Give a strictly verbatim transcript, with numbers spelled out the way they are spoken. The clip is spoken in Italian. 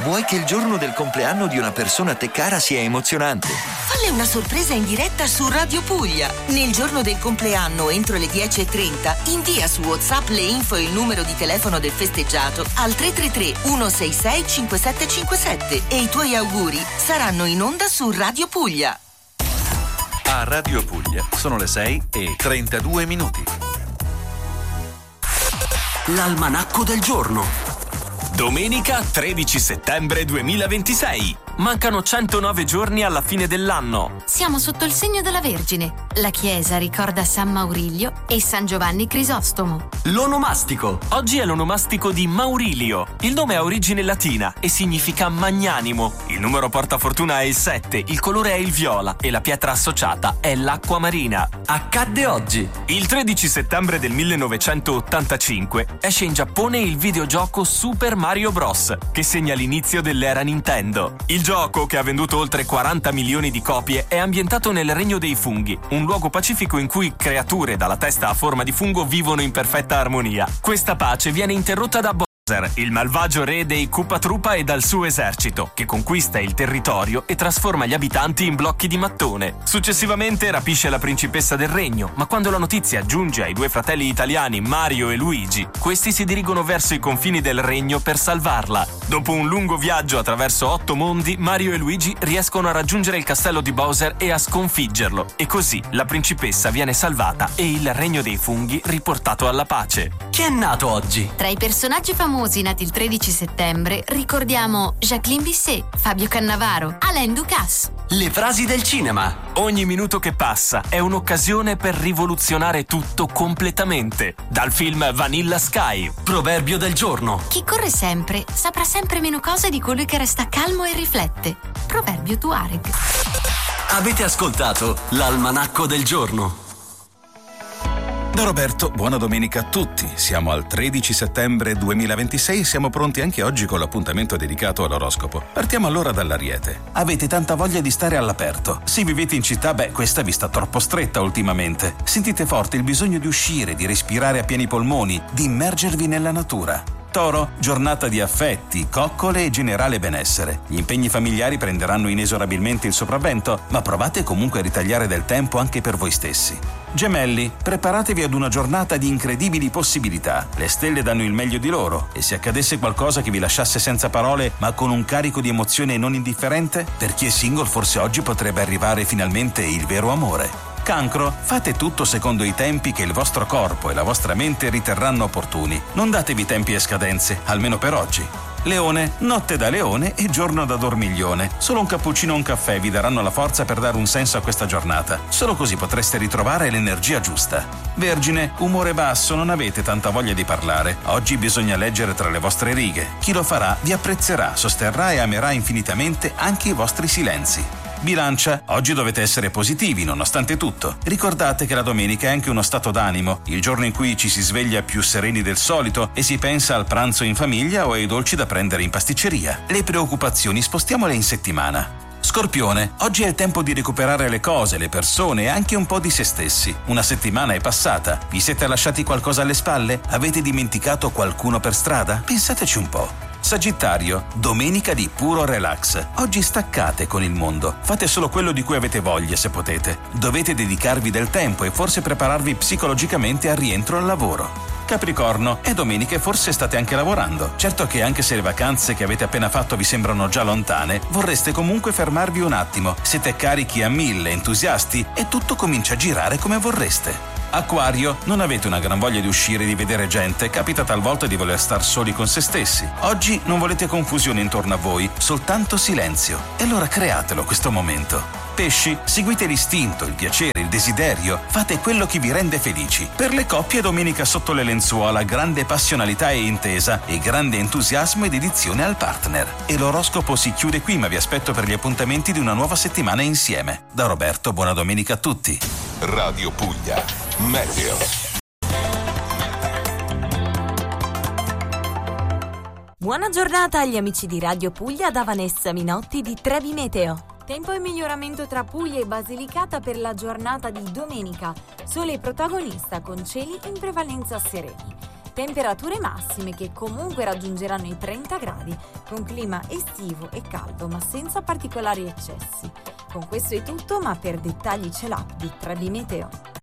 Vuoi che il giorno del compleanno di una persona a te cara sia emozionante? Falle una sorpresa in diretta su Radio Puglia. Nel giorno del compleanno, entro le dieci e trenta, invia su WhatsApp le info e il numero di telefono del festeggiato al tre tre tre uno sei sei cinque sette cinque sette e i tuoi auguri saranno in onda su Radio Puglia. A Radio Puglia sono le sei e trentadue minuti. L'almanacco del giorno. Domenica tredici settembre duemilaventisei. Mancano centonove giorni alla fine dell'anno. Siamo sotto il segno della Vergine. La chiesa ricorda San Maurilio e San Giovanni Crisostomo. L'onomastico. Oggi è l'onomastico di Maurilio. Il nome ha origine latina e significa magnanimo. Il numero portafortuna è il sette, il colore è il viola e la pietra associata è l'acqua marina. Accadde oggi. Il tredici settembre del millenovecentottantacinque esce in Giappone il videogioco Super Mario Bros, che segna l'inizio dell'era Nintendo. Il gioco, che ha venduto oltre quaranta milioni di copie, è ambientato nel Regno dei Funghi, un luogo pacifico in cui creature dalla testa a forma di fungo vivono in perfetta armonia. Questa pace viene interrotta da Bowser, il malvagio re dei Koopa Troopa, e dal suo esercito, che conquista il territorio e trasforma gli abitanti in blocchi di mattone. Successivamente rapisce la principessa del regno, ma quando la notizia giunge ai due fratelli italiani Mario e Luigi, questi si dirigono verso i confini del regno per salvarla. Dopo un lungo viaggio attraverso otto mondi, Mario e Luigi riescono a raggiungere il castello di Bowser e a sconfiggerlo, e così la principessa viene salvata e il regno dei funghi riportato alla pace. Chi è nato oggi? Tra i personaggi famosi nati il tredici settembre ricordiamo Jacqueline Bisset, Fabio Cannavaro, Alain Ducasse. Le frasi del cinema. Ogni minuto che passa è un'occasione per rivoluzionare tutto completamente. Dal film Vanilla Sky. Proverbio del giorno. Chi corre sempre saprà sempre meno cose di colui che resta calmo e riflette. Proverbio Tuareg. Avete ascoltato l'almanacco del giorno. Da Roberto, buona domenica a tutti. Siamo al tredici settembre duemilaventisei e siamo pronti anche oggi con l'appuntamento dedicato all'oroscopo. Partiamo allora dall'Ariete. Avete tanta voglia di stare all'aperto. Se vivete in città, beh, questa vi sta troppo stretta ultimamente. Sentite forte il bisogno di uscire, di respirare a pieni polmoni, di immergervi nella natura. Toro, giornata di affetti, coccole e generale benessere. Gli impegni familiari prenderanno inesorabilmente il sopravvento, ma provate comunque a ritagliare del tempo anche per voi stessi. Gemelli, preparatevi ad una giornata di incredibili possibilità. Le stelle danno il meglio di loro e se accadesse qualcosa che vi lasciasse senza parole, ma con un carico di emozione non indifferente, per chi è single forse oggi potrebbe arrivare finalmente il vero amore. Cancro, fate tutto secondo i tempi che il vostro corpo e la vostra mente riterranno opportuni. Non datevi tempi e scadenze, almeno per oggi. Leone, notte da leone e giorno da dormiglione. Solo un cappuccino o un caffè vi daranno la forza per dare un senso a questa giornata. Solo così potreste ritrovare l'energia giusta. Vergine, umore basso, non avete tanta voglia di parlare. Oggi bisogna leggere tra le vostre righe. Chi lo farà vi apprezzerà, sosterrà e amerà infinitamente anche i vostri silenzi. Bilancia, oggi dovete essere positivi nonostante tutto. Ricordate che la domenica è anche uno stato d'animo, il giorno in cui ci si sveglia più sereni del solito e si pensa al pranzo in famiglia o ai dolci da prendere in pasticceria. Le preoccupazioni spostiamole in settimana. Scorpione, oggi è il tempo di recuperare le cose, le persone e anche un po' di se stessi. Una settimana è passata. Vi siete lasciati qualcosa alle spalle? Avete dimenticato qualcuno per strada? Pensateci un po'. Sagittario, domenica di puro relax. Oggi staccate con il mondo. Fate solo quello di cui avete voglia se potete. Dovete dedicarvi del tempo e forse prepararvi psicologicamente al rientro al lavoro. Capricorno, è domenica e forse state anche lavorando. Certo che anche se le vacanze che avete appena fatto vi sembrano già lontane, vorreste comunque fermarvi un attimo. Siete carichi a mille, entusiasti e tutto comincia a girare come vorreste. Acquario, non avete una gran voglia di uscire e di vedere gente, capita talvolta di voler star soli con se stessi. Oggi non volete confusione intorno a voi, soltanto silenzio. E allora createlo questo momento. Pesci, seguite l'istinto, il piacere, il desiderio, fate quello che vi rende felici. Per le coppie domenica sotto le lenzuola, grande passionalità e intesa e grande entusiasmo e dedizione al partner. E l'oroscopo si chiude qui, ma vi aspetto per gli appuntamenti di una nuova settimana insieme. Da Roberto, buona domenica a tutti. Radio Puglia, Meteo. Buona giornata agli amici di Radio Puglia da Vanessa Minotti di Trevi Meteo. Tempo in miglioramento tra Puglia e Basilicata per la giornata di domenica. Sole protagonista con cieli in prevalenza sereni. Temperature massime che comunque raggiungeranno i trenta gradi, con clima estivo e caldo ma senza particolari eccessi. Con questo è tutto, ma per dettagli c'è l'app di tre B Meteo.